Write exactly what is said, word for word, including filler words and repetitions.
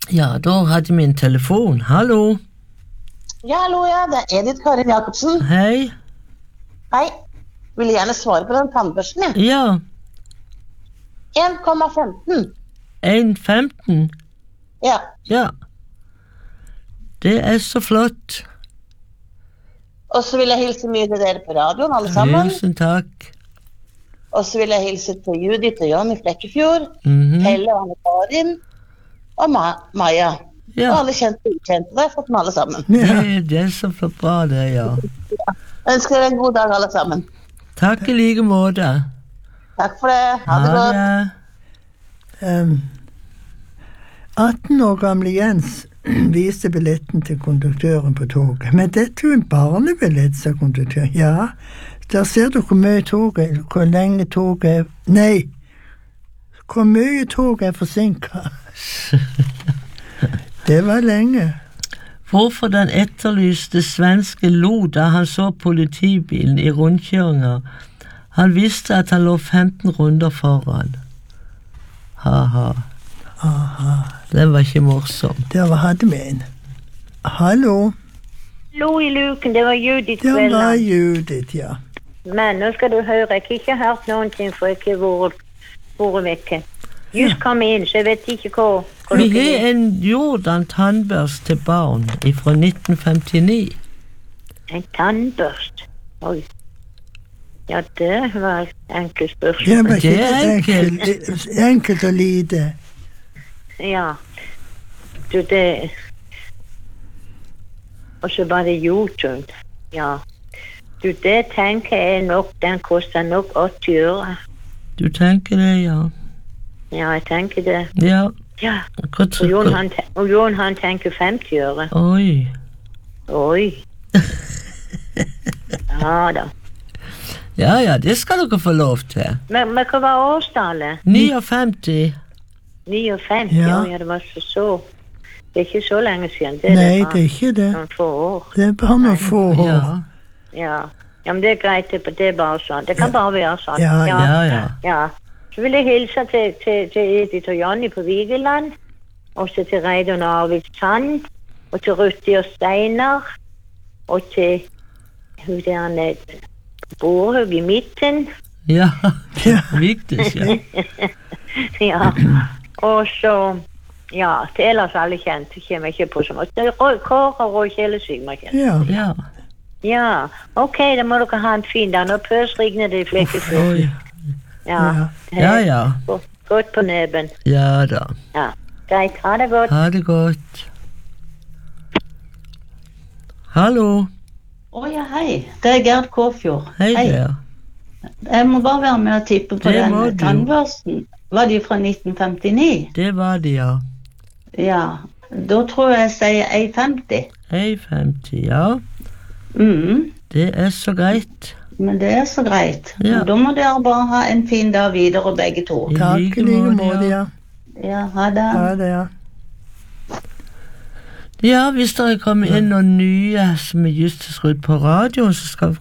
Ja, da hadde vi en telefon. Hallo. Ja, hallo, ja. Det er Edith Karin Jacobsen. Hei. Hei. Vil gjerne svare på den tannbørsten, ja. Ja. en komma femten. en femten. Ja. Ja. Det er så flott. Og så vil jeg hilse mye til dere på radioen, alle sammen. Tusen takk. Og så vil jeg hilse til Judith og Jan i Flekkefjord, Mhm. Pelle og Anne Karin, og Ma Maja. Ja. Og alle kjente og ukjente. Det har jeg fått med alle sammen. Det, det er så flott bra det, ja. Jeg ønsker dere en god dag, alle sammen. Takk i like måte. Takk for det. Ha det godt. det. Um, atten år gamle Jens viste billetten til konduktøren på toget. Men dette er jo en barnebillett, sa konduktøren. Ja, der ser du hvor mye toget, hvor lenge toget er... Nei, hvor mye toget er forsinket. Det var lenge. Hvorfor den etterlyste svenske lo da han så politibilen i rundkjøringer? Han visste at han lå femten runder foran. Haha. Aha, Den var ikke morsom. der hadde vi en. Hallo, Lo i luken, det var Judith det var Kvelland. Judith, ja. Men nå skal du høre, jeg har ikke hørt noen ting for jeg ikke har vært vekke. Just kom inn, så jeg vet ikke hva, hva Vi dere har er. en Jordan tannbørst til barn fra nitten femtini. En tannbørst. Oi. Ja, det var et enkelt Det spørsmål. var ikke Det er enkelt, enkelt og lite. Ja. Du, det... Og så var det Jotun. Ja. Du, det tenker jeg nok, den koster nok åtti øre. Du tenker det, ja. Ja, jeg tenker det. Ja. Ja. Hva Og Jon, tror han, te- og Jon, han tenker femti øre. Oi. Oi. Ja da. Ja, ja, det skal dere få lov til. Men, men hva var årstallet? femtini. niogfemti? Ja. Ja. Ja, det var så så. Det er ikke så lenge siden. Det er Nei, bare det er ikke det. noen få år. Det er bare noen få år. Ja. Ja. Ja, men det er greit. Det, det er bare sånn. Det kan bare være sånn. Ja, Ja, ja. Ja. Så vil jeg hilse til, til, til Edith og Jonny på Vigeland. Også til Reidun og Arvid Sand. Og til Rutti og Steinar. Og til hun der nede Borhaug i midten. Ja. Ja. Vigdis, ja. Ja. Og så ja, til ellers alle kjent kommer jeg ikke på så mye. Kåre og Råkjelle syk meg kjent. Ja. Ja. Ja, ok, da må dere ha en fin dag. Nå pøsregner det i Flekkefjord. Oi. Ja, Ja, ja. Godt- Godt på neben. Ja da. Ja, greit. Ha det godt. Ha det godt. Hallo. Å ja, hei. Det er Gerd Kåfjord. Hei der. Jeg må bare være med og tippe på Det må den du. tannbørsten. Var de fra nitten femtini? Det var det, ja. Ja. Da tror jeg jeg sier en femti. en femti, ja. Mm. Det er så greit. Men det er så greit. Ja. Da må dere bare ha en fin dag videre, begge to. I Takk like i like måte, måte, ja. Ja, ha det. Ha det, ja. Ja, hvis det kommer inn noen nye som er just skrudd på radioen, så skal